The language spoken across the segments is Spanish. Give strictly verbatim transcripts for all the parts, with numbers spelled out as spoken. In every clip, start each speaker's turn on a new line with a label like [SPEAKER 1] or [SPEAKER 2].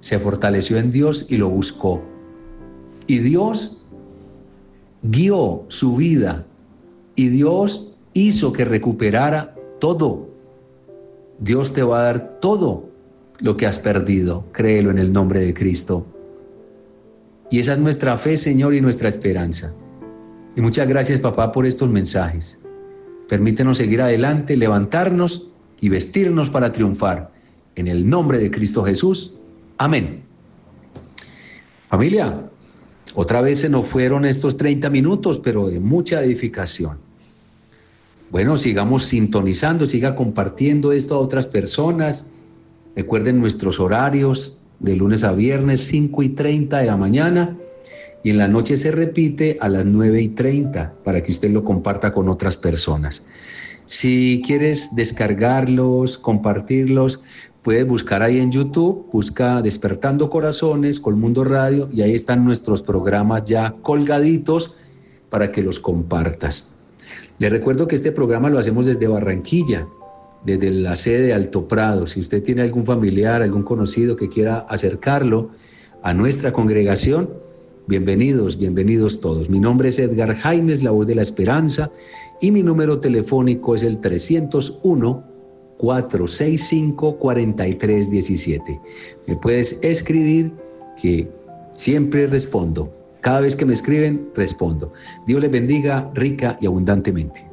[SPEAKER 1] se fortaleció en Dios y lo buscó. Y Dios guió su vida y Dios hizo que recuperara todo. Dios te va a dar todo lo que has perdido. Créelo en el nombre de Cristo. Y esa es nuestra fe, Señor, y nuestra esperanza. Y muchas gracias, papá, por estos mensajes. Permítenos seguir adelante, levantarnos y vestirnos para triunfar. En el nombre de Cristo Jesús. Amén. Familia, otra vez se nos fueron estos treinta minutos, pero de mucha edificación. Bueno, sigamos sintonizando, siga compartiendo esto a otras personas. Recuerden nuestros horarios de lunes a viernes, cinco y treinta de la mañana, y en la noche se repite a las nueve y treinta para que usted lo comparta con otras personas. Si quieres descargarlos, compartirlos, puedes buscar ahí en YouTube, busca Despertando Corazones, Colmundo Radio, y ahí están nuestros programas ya colgaditos para que los compartas. Les recuerdo que este programa lo hacemos desde Barranquilla, desde la sede de Alto Prado. Si usted tiene algún familiar, algún conocido que quiera acercarlo a nuestra congregación, bienvenidos, bienvenidos todos. Mi nombre es Edgar Jaimes, la voz de la esperanza, y mi número telefónico es el trescientos uno, cuatrocientos sesenta y cinco, cuarenta y tres diecisiete. Me puedes escribir, que siempre respondo. Cada vez que me escriben, respondo. Dios les bendiga rica y abundantemente.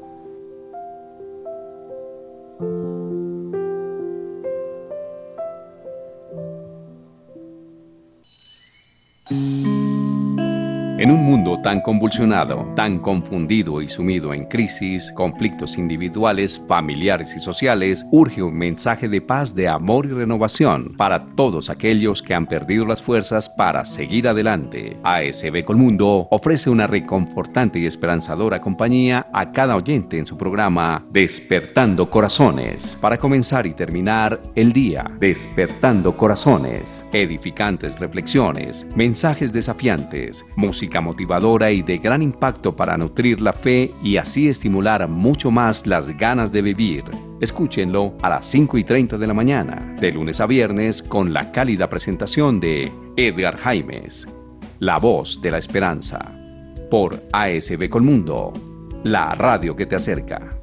[SPEAKER 2] En un mundo tan convulsionado, tan confundido y sumido en crisis, conflictos individuales, familiares y sociales, urge un mensaje de paz, de amor y renovación para todos aquellos que han perdido las fuerzas para seguir adelante. A S B Colmundo ofrece una reconfortante y esperanzadora compañía a cada oyente en su programa Despertando Corazones. Para comenzar y terminar el día, Despertando Corazones. Edificantes reflexiones, mensajes desafiantes, música motivadora y de gran impacto para nutrir la fe y así estimular mucho más las ganas de vivir. Escúchenlo a las cinco y treinta de la mañana, de lunes a viernes, con la cálida presentación de Edgar Jaimes, la voz de la esperanza, por A S B Colmundo, la radio que te acerca.